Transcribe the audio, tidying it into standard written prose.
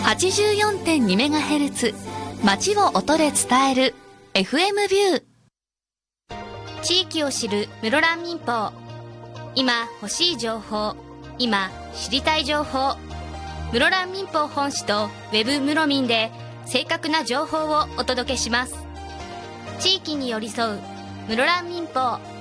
84.2MHz 街を音で伝える FM ビュー。 地域を知る室蘭民放。今欲しい情報、今知りたい情報。室蘭民放本誌とウェブ室民で正確な情報をお届けします。地域に寄り添う室蘭民放。